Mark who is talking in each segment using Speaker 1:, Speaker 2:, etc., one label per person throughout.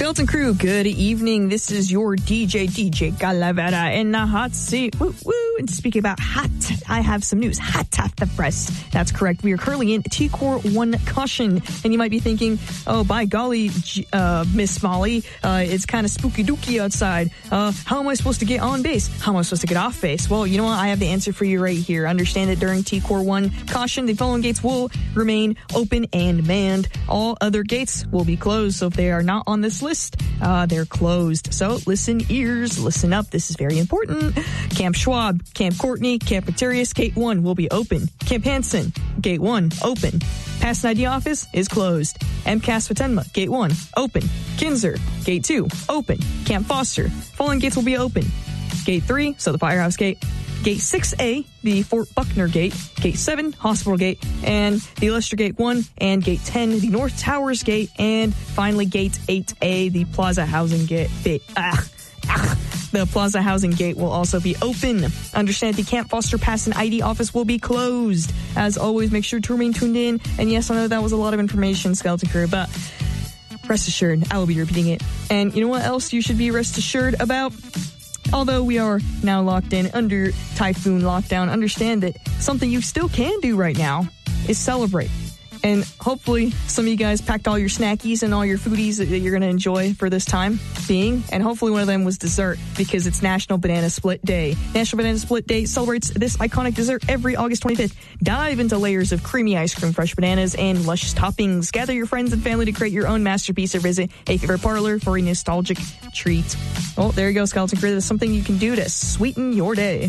Speaker 1: Skeleton Crew, good evening. This is your DJ Calavera in the hot seat. Woo, woo. And speaking about hot, I have some news. Hot off the press. That's correct. We are currently in T-Core 1 caution. And you might be thinking, oh, by golly, Miss Molly, it's kind of spooky dooky outside. How am I supposed to get on base? How am I supposed to get off base? Well, you know what? I have the answer for you right here. Understand that during T-Core 1 caution, the following gates will remain open and manned. All other gates will be closed. So if they are not on this list, they're closed. So listen ears, listen up. This is very important. Camp Schwab, Camp Courtney, Camp Materius, Gate 1 will be open. Camp Hansen, Gate 1, open. Pass and ID office is closed. MCAS Fatenma, Gate 1, open. Kinzer, Gate 2, open. Camp Foster, following gates will be open. Gate 3, so the Firehouse Gate. Gate 6A, the Fort Buckner Gate. Gate 7, Hospital Gate. And the Lester Gate 1 and Gate 10, the North Towers Gate. And finally, Gate 8A, the Plaza Housing Gate. The Plaza Housing Gate will also be open. Understand the Camp Foster Pass and ID office will be closed. As always, make sure to remain tuned in. And yes, I know that was a lot of information, Skeleton Crew, but rest assured, I will be repeating it. And you know what else you should be rest assured about? Although we are now locked in under typhoon lockdown, understand that something you still can do right now is celebrate. And hopefully some of you guys packed all your snackies and all your foodies that you're going to enjoy for this time being. And hopefully one of them was dessert, because it's National Banana Split Day. National Banana Split Day celebrates this iconic dessert every August 25th. Dive into layers of creamy ice cream, fresh bananas, and luscious toppings. Gather your friends and family to create your own masterpiece or visit a favorite parlor for a nostalgic treat. Well, there you go, Skeleton Crew. That's something you can do to sweeten your day.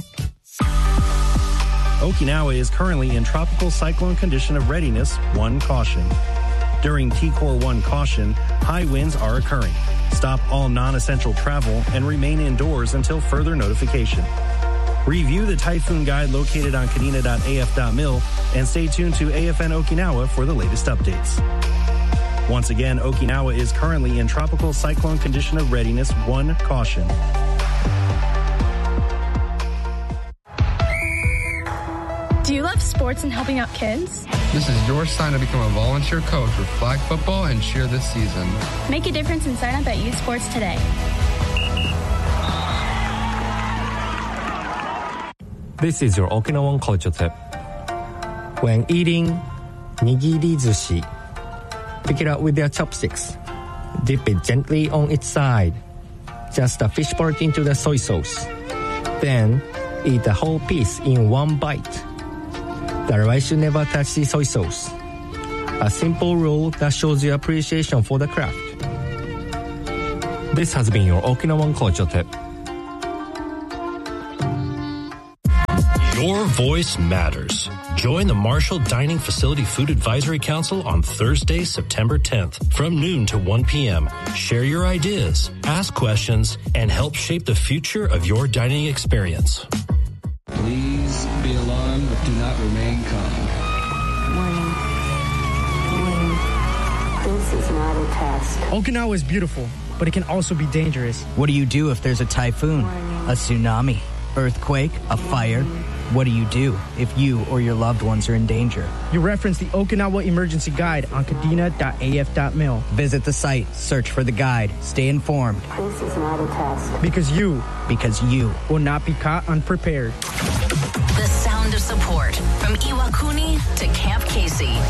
Speaker 2: Okinawa is currently in tropical cyclone condition of readiness 1 caution. During T-Core 1 caution, high winds are occurring. Stop all non-essential travel and remain indoors until further notification. Review the typhoon guide located on kadena.af.mil and stay tuned to AFN Okinawa for the latest updates. Once again, Okinawa is currently in tropical cyclone condition of readiness 1 caution.
Speaker 3: Do you love sports and helping out kids?
Speaker 4: This is your sign to become a volunteer coach for flag football and cheer this season.
Speaker 3: Make a difference and sign up at Youth Sports today.
Speaker 5: This is your Okinawan culture tip. When eating nigiri sushi, pick it up with your chopsticks. Dip it gently on its side. Just the fish part into the soy sauce. Then eat the whole piece in one bite. The rice should never touch the soy sauce. A simple rule that shows your appreciation for the craft. This has been your Okinawan culture tip.
Speaker 6: Your voice matters. Join the Marshall Dining Facility Food Advisory Council on Thursday, September 10th from noon to 1 p.m. Share your ideas, ask questions, and help shape the future of your dining experience.
Speaker 7: Please be alarmed, but do not remain calm.
Speaker 8: Warning. This is not a test.
Speaker 9: Okinawa is beautiful, but it can also be dangerous.
Speaker 10: What do you do if there's a typhoon, a tsunami, earthquake, a fire? What do you do if you or your loved ones are in danger?
Speaker 9: You reference the Okinawa Emergency Guide on kadena.af.mil.
Speaker 10: Visit the site, search for the guide, stay informed.
Speaker 8: This is not a test.
Speaker 9: Because you will not be caught unprepared.
Speaker 11: The sound of support from Iwakuni to Camp Casey.